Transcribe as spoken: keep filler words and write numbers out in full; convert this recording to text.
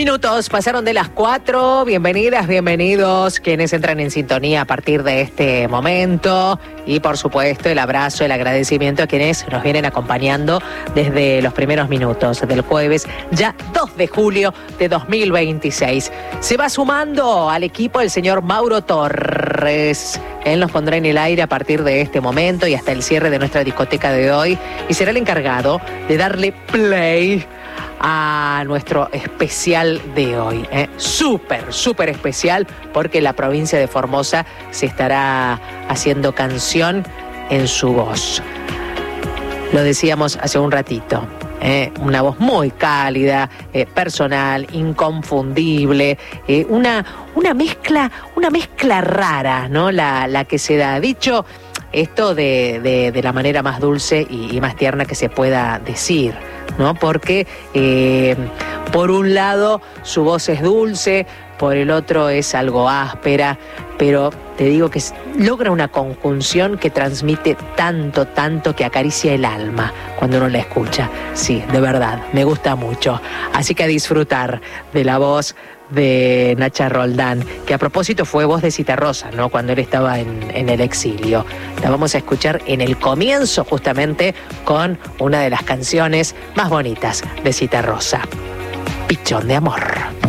Minutos pasaron de las cuatro. Bienvenidas, bienvenidos quienes entran en sintonía a partir de este momento. Y por supuesto el abrazo, el agradecimiento a quienes nos vienen acompañando desde los primeros minutos del jueves, ya dos de julio de dos mil veintiséis. Se va sumando al equipo el señor Mauro Torres. Él nos pondrá en el aire a partir de este momento y hasta el cierre de nuestra discoteca de hoy. Y será el encargado de darle play a nuestro especial de hoy, ¿eh? Súper, súper especial, porque la provincia de Formosa se estará haciendo canción en su voz. Lo decíamos hace un ratito, ¿eh? Una voz muy cálida, eh, personal, inconfundible, eh, una, una mezcla, una mezcla rara, ¿no? La, la que se da. Dicho esto de, de, de la manera más dulce y, y más tierna que se pueda decir, ¿no? Porque eh, por un lado su voz es dulce, por el otro es algo áspera, pero te digo que logra una conjunción que transmite tanto, tanto que acaricia el alma cuando uno la escucha. Sí, de verdad, me gusta mucho. Así que a disfrutar de la voz de Nacha Roldán, que a propósito fue voz de Citarrosa, ¿no? Cuando él estaba en, en el exilio. La vamos a escuchar en el comienzo, justamente, con una de las canciones más bonitas de Citarrosa, Pichón de Amor.